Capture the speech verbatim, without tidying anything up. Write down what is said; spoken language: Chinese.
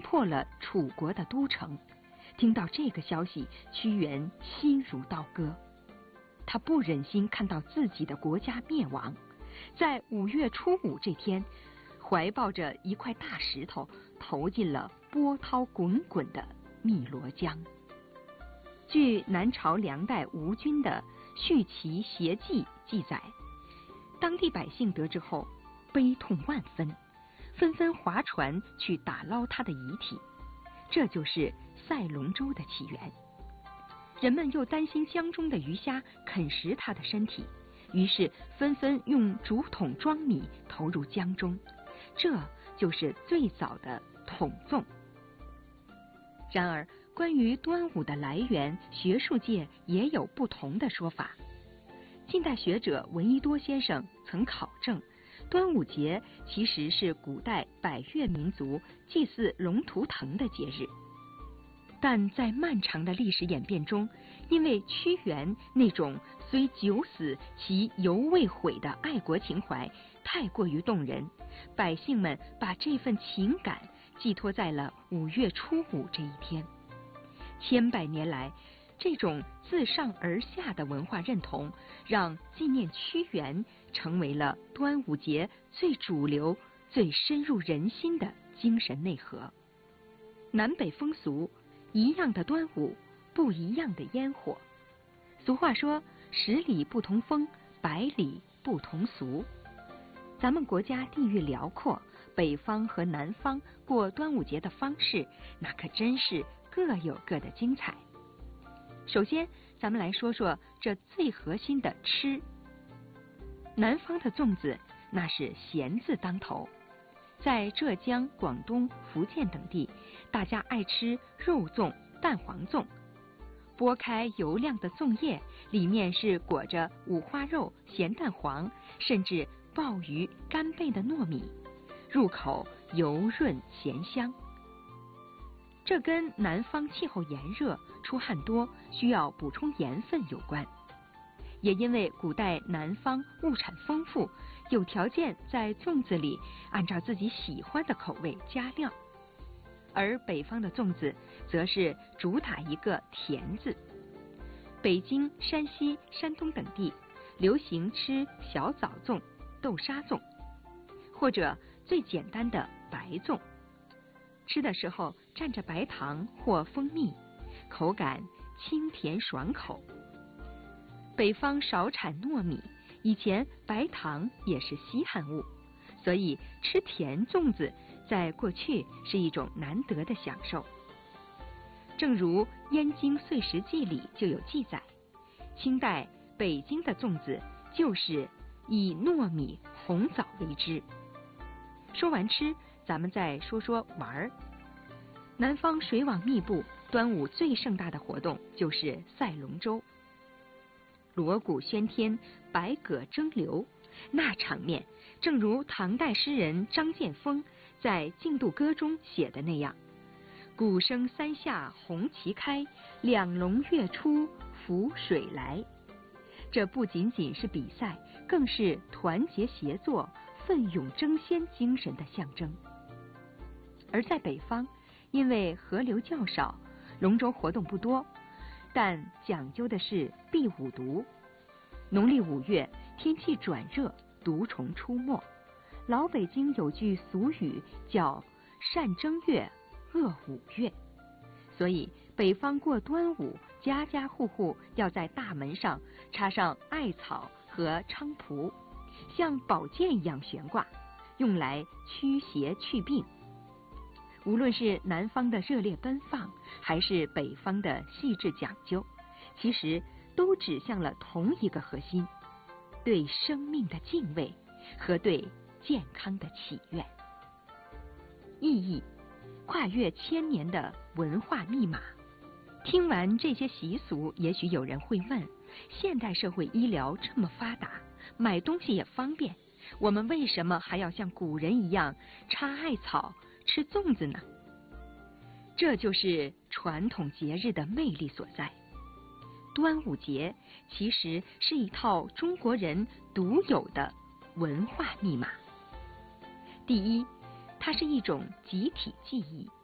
破了楚国的都城。听到这个消息，屈原心如刀割，他不忍心看到自己的国家灭亡，在五月初五这天，怀抱着一块大石头投进了波涛滚滚的汨罗江。据南朝梁代吴君的《续齐谐记》记载，当地百姓得知后悲痛万分，纷纷划船去打捞他的遗体，这就是赛龙舟的起源。人们又担心江中的鱼虾啃食他的身体，于是纷纷用竹筒装米投入江中，这就是最早的筒粽。然而，关于端午的来源，学术界也有不同的说法。近代学者闻一多先生曾考证，端午节其实是古代百越民族祭祀龙图腾的节日。但在漫长的历史演变中，因为屈原那种虽九死其犹未悔的爱国情怀太过于动人，百姓们把这份情感寄托在了五月初五这一天。千百年来，这种自上而下的文化认同，让纪念屈原成为了端午节最主流、最深入人心的精神内核。南北风俗，一样的端午，不一样的烟火。俗话说，十里不同风，百里不同俗。咱们国家地域辽阔，北方和南方过端午节的方式，那可真是各有各的精彩。首先，咱们来说说这最核心的吃。南方的粽子，那是咸字当头。在浙江、广东、福建等地，大家爱吃肉粽、蛋黄粽。剥开油亮的粽叶，里面是裹着五花肉、咸蛋黄，甚至鲍鱼、干贝的糯米，入口油润咸香。这跟南方气候炎热、出汗多，需要补充盐分有关。也因为古代南方物产丰富，有条件在粽子里按照自己喜欢的口味加料，而北方的粽子则是主打一个甜字。北京、山西、山东等地流行吃小枣粽、豆沙粽，或者最简单的白粽。吃的时候蘸着白糖或蜂蜜，口感清甜爽口。北方少产糯米，以前白糖也是稀罕物，所以吃甜粽子在过去是一种难得的享受。正如《燕京岁时记》里就有记载，清代北京的粽子就是以糯米、红枣为之。说完吃，咱们再说说玩儿。南方水网密布，端午最盛大的活动就是赛龙舟。锣鼓喧天，百舸争流，那场面正如唐代诗人张建峰在《竞渡歌》中写的那样：鼓声三下红旗开，两龙跃出浮水来。这不仅仅是比赛，更是团结协作、奋勇争先精神的象征。而在北方，因为河流较少，龙舟活动不多，但讲究的是避五毒。农历五月，天气转热，毒虫出没。老北京有句俗语叫善正月，恶五月，所以北方过端午，家家户户要在大门上插上艾草和菖蒲，像宝剑一样悬挂，用来驱邪去病。无论是南方的热烈奔放，还是北方的细致讲究，其实都指向了同一个核心：对生命的敬畏和对健康的祈愿。意义：跨越千年的文化密码。听完这些习俗，也许有人会问：现代社会医疗这么发达，买东西也方便，我们为什么还要像古人一样插艾草、吃粽子呢？这就是传统节日的魅力所在。端午节其实是一套中国人独有的文化密码。第一，它是一种集体记忆。